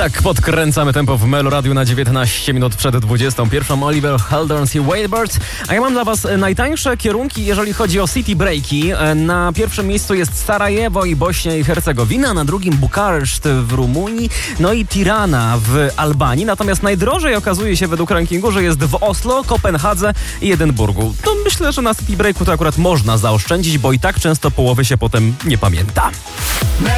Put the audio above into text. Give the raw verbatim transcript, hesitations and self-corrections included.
Tak podkręcamy tempo w Melo Radiu na dziewiętnaście minut przed dwudziestą pierwszą. Oliver Heldens i Wadebirds. A ja mam dla Was najtańsze kierunki, jeżeli chodzi o city breaki. Na pierwszym miejscu jest Sarajewo i Bośnia i Hercegowina, na drugim Bukareszt w Rumunii, no i Tirana w Albanii. Natomiast najdrożej okazuje się według rankingu, że jest w Oslo, Kopenhadze i Edynburgu. To myślę, że na city breaku to akurat można zaoszczędzić, bo i tak często połowy się potem nie pamięta.